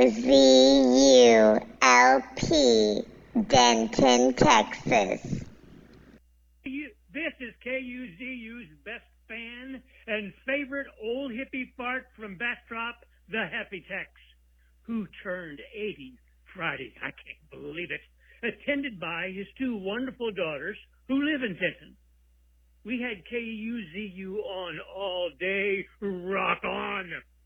KUZULP, Denton, Texas. This is KUZU's best fan and favorite old hippie fart from Bastrop, the Happy Tex, who turned 80 Friday. I can't believe it. Attended by his two wonderful daughters who live in Denton. We had KUZU on all day. Rock on!